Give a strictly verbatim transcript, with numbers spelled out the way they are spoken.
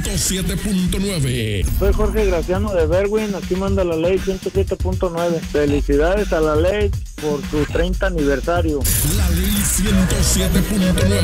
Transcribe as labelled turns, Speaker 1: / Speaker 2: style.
Speaker 1: ciento siete punto nueve.
Speaker 2: Soy Jorge Graciano de Berwin, aquí manda la ley ciento siete punto nueve. Felicidades a la ley por su treinta aniversario.
Speaker 1: La ley ciento siete punto nueve.